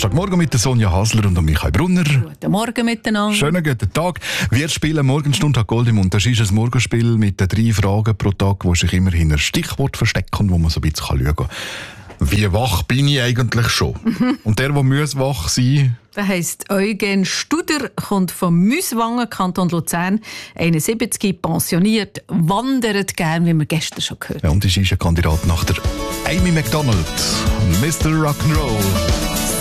Donnerstagmorgen mit der Sonja Hasler und Michael Brunner. Guten Morgen miteinander. Schönen guten Tag. Wir spielen Morgenstunde Gold im Mund. Das ist ein Morgenspiel mit den 3 Fragen pro Tag, wo sich immer hinter ein Stichwort verstecken und wo man so ein bisschen schauen kann. Wie wach bin ich eigentlich schon? Und der muss wach sein. Das heisst, Eugen Studer kommt vom Müswangen, Kanton Luzern, 71, pensioniert, wandert gern, wie wir gestern schon gehört haben. Ja, und ist ein Kandidat nach der Amy McDonald, Mr. Rock'n'Roll.